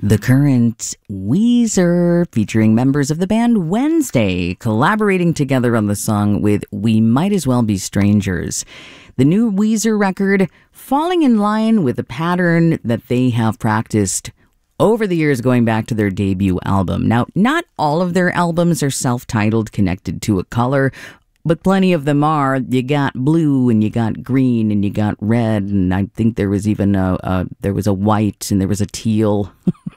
The Current, Weezer, featuring members of the band Wednesday, collaborating together on the song with We Might As Well Be Strangers. The new Weezer record falling in line with a pattern that they have practiced over the years going back to their debut album. Now, not all of their albums are self-titled, connected to a color, but plenty of them are. You got blue and you got green and you got red, and I think there was even there was a white and there was a teal.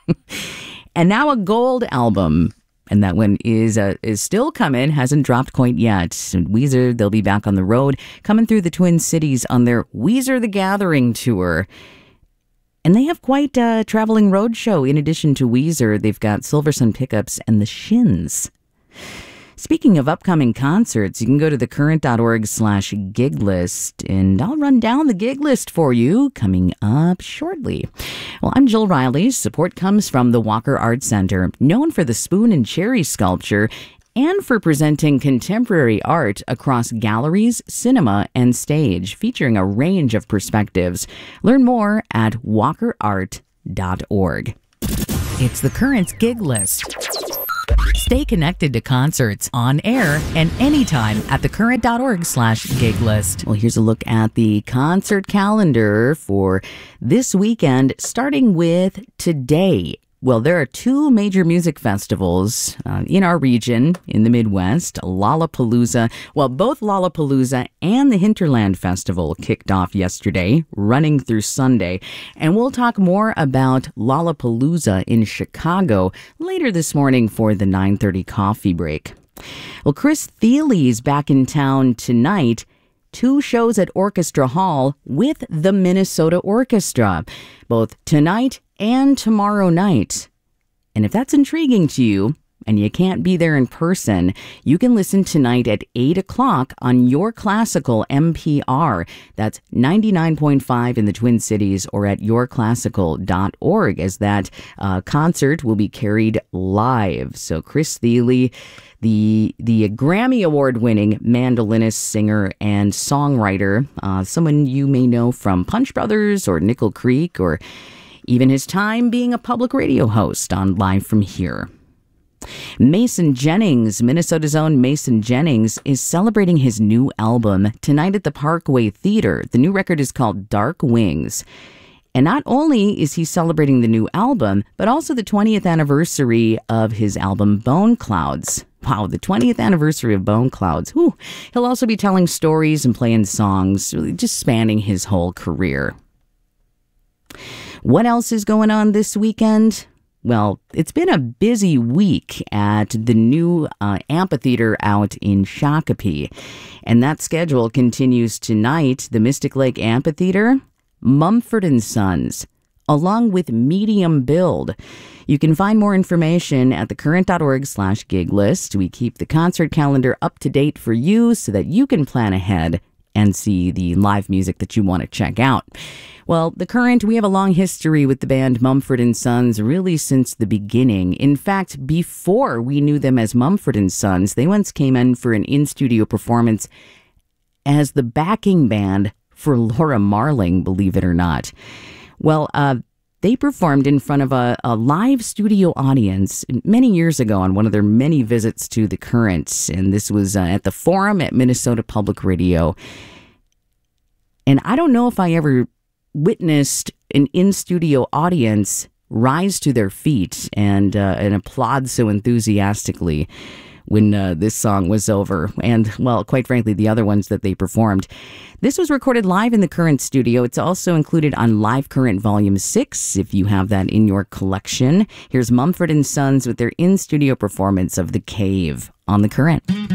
And now a gold album. And that one is still coming, hasn't dropped quite yet. Weezer, they'll be back on the road, coming through the Twin Cities on their Weezer the Gathering tour. And they have quite a traveling road show. In addition to Weezer, they've got Silversun Pickups and the Shins. Speaking of upcoming concerts, you can go to thecurrent.org/gig list, and I'll run down the gig list for you coming up shortly. Well, I'm Jill Riley. Support comes from the Walker Art Center, known for the spoon and cherry sculpture and for presenting contemporary art across galleries, cinema, and stage, featuring a range of perspectives. Learn more at walkerart.org. It's the Current's gig list. Stay connected to concerts on air and anytime at thecurrent.org/gig list. Well, here's a look at the concert calendar for this weekend, starting with today. Well, there are two major music festivals in our region, in the Midwest. Lollapalooza, well, both Lollapalooza and the Hinterland Festival kicked off yesterday, running through Sunday. And we'll talk more about Lollapalooza in Chicago later this morning for the 9:30 coffee break. Well, Chris Thile is back in town tonight. 2 shows at Orchestra Hall with the Minnesota Orchestra, both tonight and tomorrow night. And if that's intriguing to you, and you can't be there in person, you can listen tonight at 8 o'clock on Your Classical MPR. That's 99.5 in the Twin Cities, or at yourclassical.org, as that concert will be carried live. So Chris Thile, the Grammy Award-winning mandolinist, singer, and songwriter, someone you may know from Punch Brothers or Nickel Creek, or even his time being a public radio host on Live From Here. Mason Jennings, Minnesota's own Mason Jennings, is celebrating his new album tonight at the Parkway Theater. The new record is called Dark Wings. And not only is he celebrating the new album, but also the 20th anniversary of his album Bone Clouds. Wow, the 20th anniversary of Bone Clouds. Whew. He'll also be telling stories and playing songs, really just spanning his whole career. What else is going on this weekend? Well, it's been a busy week at the new amphitheater out in Shakopee. And that schedule continues tonight. The Mystic Lake Amphitheater, Mumford & Sons, along with Medium Build. You can find more information at thecurrent.org/gig list. We keep the concert calendar up to date for you so that you can plan ahead and see the live music that you want to check out. Well, The Current, we have a long history with the band Mumford & Sons, really since the beginning. In fact, before we knew them as Mumford & Sons, they once came in for an in-studio performance as the backing band for Laura Marling, believe it or not. Well, they performed in front of a live studio audience many years ago on one of their many visits to The Current, and this was at the Forum at Minnesota Public Radio. And I don't know if I ever witnessed an in-studio audience rise to their feet and applaud so enthusiastically when this song was over, and, well, quite frankly, the other ones that they performed. This was recorded live in the Current studio. It's also included on Live Current Volume 6, if you have that in your collection. Here's Mumford & Sons with their in-studio performance of The Cave on The Current.